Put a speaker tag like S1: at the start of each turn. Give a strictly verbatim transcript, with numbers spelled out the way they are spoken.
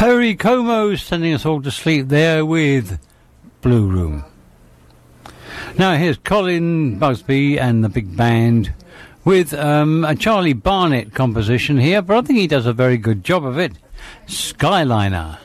S1: Perry Como sending us all to sleep there with Blue Room. Now here's Colin Busby and the big band with um, a Charlie Barnett composition here, but I think he does a very good job of it. Skyliner.